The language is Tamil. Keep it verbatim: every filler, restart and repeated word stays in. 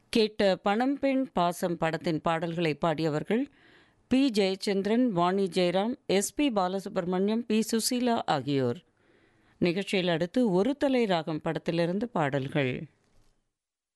கேட்ட பணம் பெண் பாசம் படத்தின் பாடல்களை பாடியவர்கள் B Jayachandran, Vani Jayaram, S B Balasubramaniam, B Susheela ஆகியோர். நிகழ்ச்சியில் அடுத்து ஒரு தலை ராகம் படத்திலிருந்து பாடல்கள்.